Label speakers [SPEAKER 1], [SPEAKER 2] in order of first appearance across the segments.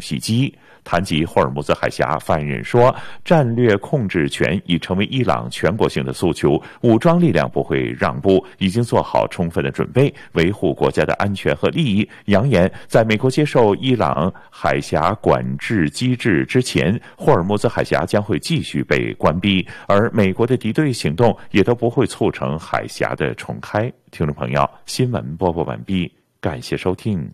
[SPEAKER 1] 袭击。谈及霍尔木兹海峡，发言人说，战略控制权已成为伊朗全国性的诉求，武装力量不会让步，已经做好充分的准备，维护国家的安全和利益。扬言，在美国接受伊朗海峡管制机制之前，霍尔木兹海峡将会继续被关闭，而美国的敌对行动也都不会促成海峡的重开。听众朋友，新闻播报完毕，感谢收听。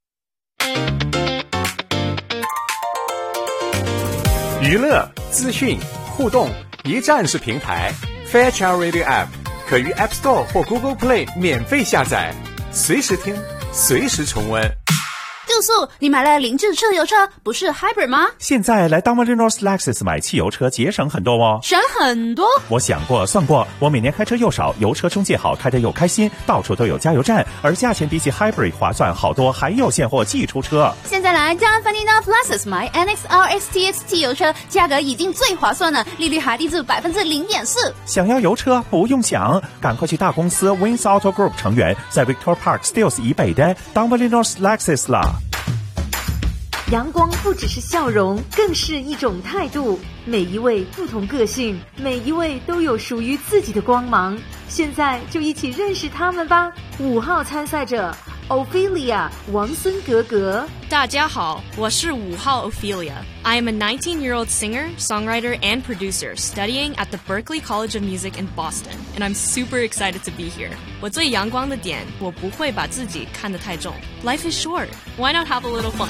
[SPEAKER 2] 娱乐、资讯、互动，一站式平台。Fairchild Radio App 可于 App Store 或 Google Play 免费下载，随时听，随时重温。
[SPEAKER 3] 杜素，你买了凌志汽油车，不是 Hybrid 吗？
[SPEAKER 4] 现在来 Dominion Lexus 买汽油车节省很多哦。
[SPEAKER 3] 省很多？
[SPEAKER 4] 我想过算过，我每年开车又少，油车中介好，开得又开心，到处都有加油站，而价钱比起 Hybrid 划算好多，还有现货寄出车。
[SPEAKER 3] 现在来 Dominion Lexus 买 NXRXTX 汽油车，价格已经最划算了，利率还低至 0.4%。
[SPEAKER 4] 想要油车不用想，赶快去大公司 Wins Auto Group 成员，在 Victoria Park Steeles 以北的 Dominion Lexus 啦。
[SPEAKER 5] 阳光不只是笑容，更是一种态度。每一位不同个性，每一位都有属于自己的光芒。现在就一起认识他们吧。5号参赛者 Ophelia 王孙格格。
[SPEAKER 6] 大家好，我是5号 Ophelia. I am a 19-year-old singer, songwriter, and producer studying at the Berklee College of Music in Boston, and I'm super excited to be here. 我最阳光的点，我不会把自己看得太重。Life is short. Why not have a little fun?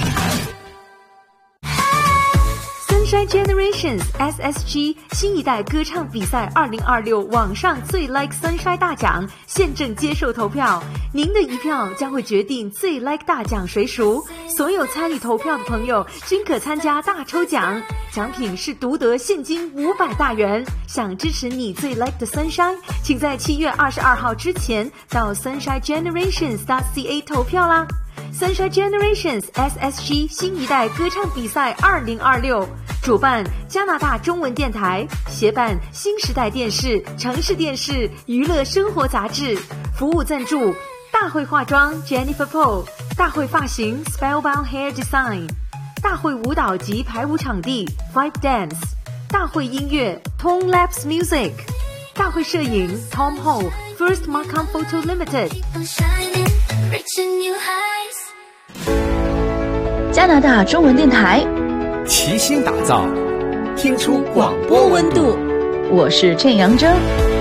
[SPEAKER 5] Sunshine Generations SSG 新一代歌唱比赛2026网上最 Like Sunshine 大奖现正接受投票，您的一票将会决定最 Like 大奖谁属。所有参与投票的朋友均可参加大抽奖，奖品是独得现金500大元。想支持你最 Like 的 Sunshine， 请在7月22号之前到 sunshinegenerations.ca 投票啦。Sunshine Generations SSG 新一代歌唱比赛2026，主办加拿大中文电台，协办新时代电视、城市电视、娱乐生活杂志，服务赞助大会化妆 Jennifer Paul， 大会发型 Spellbound Hair Design， 大会舞蹈及排舞场地 Fight Dance， 大会音乐 Tone Labs Music， 大会摄影 Tom Ho First Markham Photo Limited。
[SPEAKER 7] 加拿大中文电台
[SPEAKER 2] 齐心打造，听出广播温度。
[SPEAKER 7] 我是郑阳铮。